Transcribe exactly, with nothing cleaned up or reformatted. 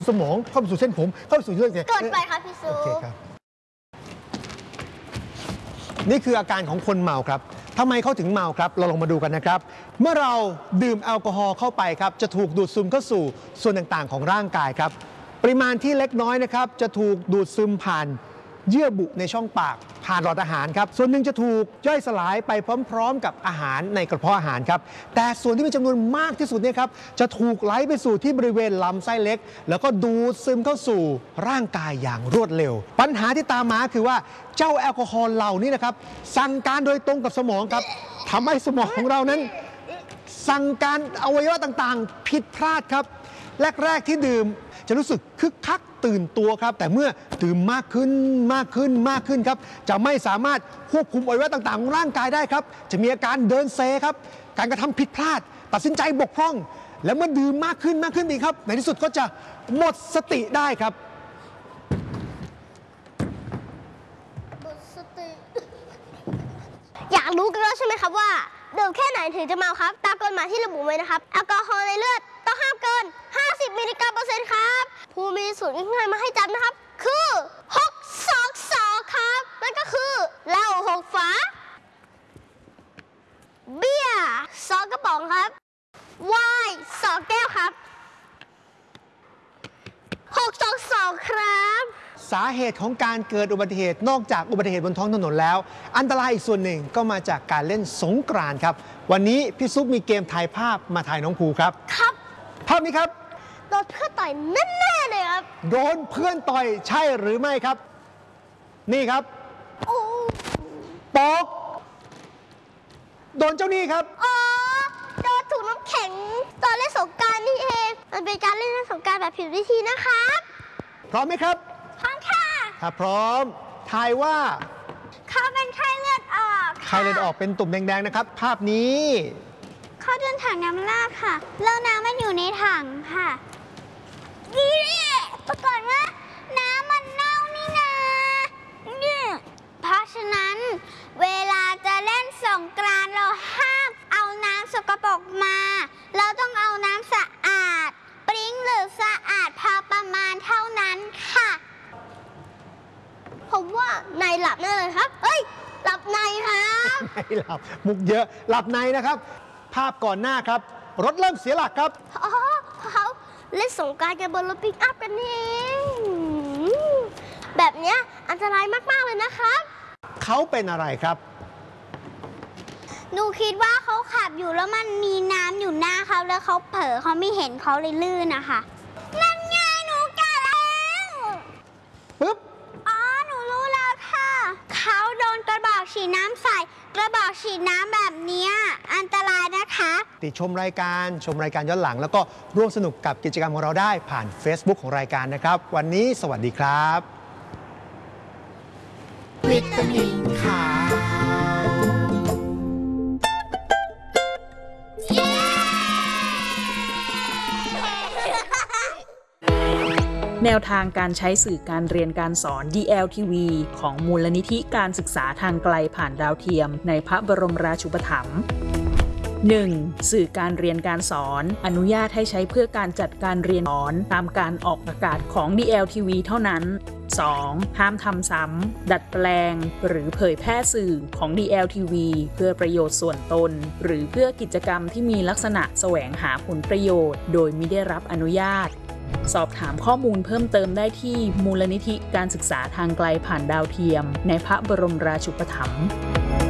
สมองเข้าไปสู่เส้นผมเข้าไปสู่เลือดเนี่ยเกินไปครับพี่ซูโอเคครับนี่คืออาการของคนเมาครับทำไมเขาถึงเมาครับเราลองมาดูกันนะครับเมื่อเราดื่มแอลกอฮอล์เข้าไปครับจะถูกดูดซึมเข้าสู่ส่วนต่างๆของร่างกายครับปริมาณที่เล็กน้อยนะครับจะถูกดูดซึมผ่านเยื่อบุในช่องปากผ่านหลอดอาหารครับส่วนหนึ่งจะถูกย่อยสลายไปพร้อมๆกับอาหารในกระเพาะอาหารครับแต่ส่วนที่มีจำนวนมากที่สุดเนี่ยครับจะถูกไหลไปสู่ที่บริเวณลำไส้เล็กแล้วก็ดูดซึมเข้าสู่ร่างกายอย่างรวดเร็วปัญหาที่ตามมาคือว่าเจ้าแอลกอฮอล์เหล่านี้นะครับสั่งการโดยตรงกับสมองครับทำให้สมองของเรานั้นสั่งการอวัยวะต่างๆผิดพลาดครับแรกๆที่ดื่มจะรู้สึกคึกคักตื่นตัวครับแต่เมื่อดื่มมากขึ้นมากขึ้นมากขึ้นครับจะไม่สามารถควบคุมอวัยวะต่างๆของร่างกายได้ครับจะมีอาการเดินเซครับการกระทำผิดพลาดตัดสินใจบกพร่องและเมื่อดื่มมากขึ้นมากขึ้นอีกครับในที่สุดก็จะหมดสติได้ครับหมดสติอยากรู้กันแล้วใช่ไหมครับว่าดื่มแค่ไหนถึงจะเมาครับตามกฎหมายที่ระบุไว้นะครับแอลกอฮอล์ในเลือดต้องห้ามเกินห้าสิบมิลลิกรัมเปอร์เซ็นต์ครับผู้มีสูตรง่ายๆมาให้จำนะครับคือหก สอง สองครับนั่นก็คือเหล้าหกฝาเบียร์สองกระป๋องครับไวน์สองแก้วครับหก สอง สองครับสาเหตุของการเกิดอุบัติเหตุนอกจากอุบัติเหตุบนท้องถนนแล้วอันตรายอีกส่วนหนึ่งก็มาจากการเล่นสงกรานต์ครับวันนี้พี่ซุปมีเกมถ่ายภาพมาถ่ายน้องภูครับครับภาพนี้ครับโดนเพื่อนต่อยแน่ๆเลยครับโดนเพื่อนต่อยใช่หรือไม่ครับนี่ครับโอ้โป๊กโดนเจ้านี่ครับอ๋อโดนถูกน้ำแข็งตอนเล่นสงกรานต์นี่เองมันเป็นการเล่นสงกรานต์แบบผิดวิธีนะครับพร้อมไหมครับพร้อมค่ะถ้าพร้อมทายว่าเขาเป็นไข้เลือดออกไข้เลือดออกเป็นตุ่มแดงๆนะครับภาพนี้เขาเดินถังน้ำราดค่ะแล้วน้ำมันอยู่ในถังค่ะนี่ปรากฏว่าน้ำมันเน่านี่นะเนี่ยเพราะฉะนั้นเวลาจะเล่นสงกรานต์เราห้ามเอาน้ำสกปรกมาเราต้องเอาน้ำสะอาดปริ้งหรือสะอาดพอประมาณเท่านั้นค่ะผมว่านายหลับแน่เลยครับเฮ้ยหลับในครับไม่หลับมุกเยอะหลับในนะครับภาพก่อนหน้าครับรถเริ่มเสียหลักครับอ๋อเขาเล่นสงกรานต์กันบนรถปิกอัพกันเองแบบนี้อันตรายมากๆเลยนะครับเขาเป็นอะไรครับหนูคิดว่าเขาขับอยู่แล้วมันมีน้ำอยู่หน้าเขาแล้วเขาเผลอเขาไม่เห็นเขาเลยลื่นนะคะนั่นไงหนูกะแล้วปึ๊บอ๋อหนูรู้แล้วค่ะเขาโดนกระบอกฉีดน้ำใส่กระบอกฉีดน้ำแบบนี้อันตรายนะคะติดชมรายการชมรายการย้อนหลังแล้วก็ร่วมสนุกกับกิจกรรมของเราได้ผ่าน Facebook ของรายการนะครับวันนี้สวัสดีครับวิตามินขาวแนวทางการใช้สื่อการเรียนการสอน ดี แอล ที วี ของมูลนิธิการศึกษาทางไกลผ่านดาวเทียมในพระบรมราชูปถัมภ์ หนึ่ง. สื่อการเรียนการสอนอนุญาตให้ใช้เพื่อการจัดการเรียนสอนตามการออกอากาศของ ดี แอล ที วี เท่านั้น สอง. ห้ามทำซ้ำดัดแปลงหรือเผยแพร่สื่อของ ดี แอล ที วี เพื่อประโยชน์ส่วนตนหรือเพื่อกิจกรรมที่มีลักษณะแสวงหาผลประโยชน์โดยมิได้รับอนุญาตสอบถามข้อมูลเพิ่มเติมได้ที่มูลนิธิการศึกษาทางไกลผ่านดาวเทียมในพระบรมราชูปถัมภ์